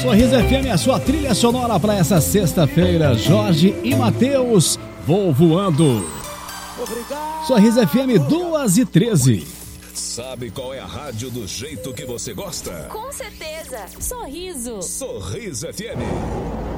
Sorriso FM, a sua trilha sonora para essa sexta-feira. Jorge e Matheus, Vou Voando. Obrigado. Sorriso FM 2h13. Sabe qual é a rádio do jeito que você gosta? Com certeza, Sorriso. Sorriso FM.